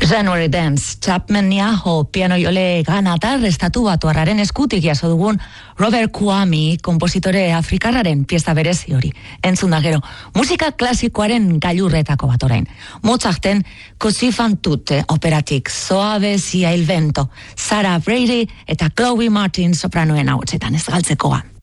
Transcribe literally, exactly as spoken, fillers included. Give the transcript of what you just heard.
January Dance, Chapman Niaho, piano jole ganatar, estatu batuarraren eskutik jaso dugun Robert Kwame, kompositore afrikarraren pieza berezi hori. Entzun da gero, musika klasikoaren gailurretako bat orain. Mozarten Così fan tutte operatik, Soave sia il vento, Sarah Brady eta Chloe Martin sopranoen ahotsetan ez galtzekoa.